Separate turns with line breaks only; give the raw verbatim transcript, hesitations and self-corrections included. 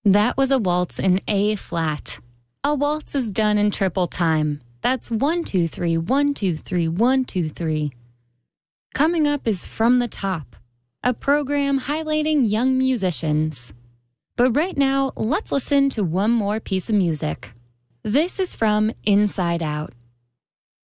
That was a waltz in A flat. A waltz is done in triple time. That's one, two, three, one, two, three, one, two, three. Coming up is From the Top, a program highlighting young musicians. But right now, let's listen to one more piece of music. This is from Inside Out.